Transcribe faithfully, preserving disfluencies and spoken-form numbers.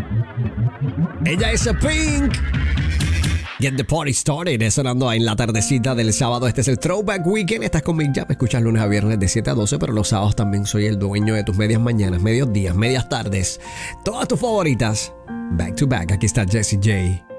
Ella es Pink. Get the party started. Es sonando en la tardecita del sábado. Este es el Throwback Weekend. Estás con Big Jam. Me escuchas lunes a viernes de siete a doce. Pero los sábados también soy el dueño de tus medias mañanas, medios días, medias tardes. Todas tus favoritas. Back to back. Aquí está Jessie J.